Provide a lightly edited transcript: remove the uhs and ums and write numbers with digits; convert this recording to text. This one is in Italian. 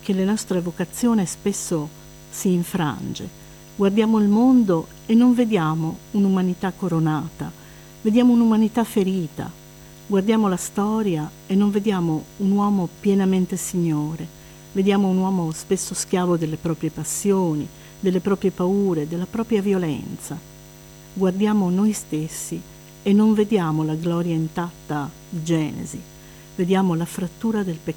che la nostra vocazione spesso si infrange. Guardiamo il mondo e non vediamo un'umanità coronata, vediamo un'umanità ferita. Guardiamo la storia e non vediamo un uomo pienamente signore, vediamo un uomo spesso schiavo delle proprie passioni, delle proprie paure, della propria violenza. Guardiamo noi stessi e non vediamo la gloria intatta di Genesi, vediamo la frattura del peccato.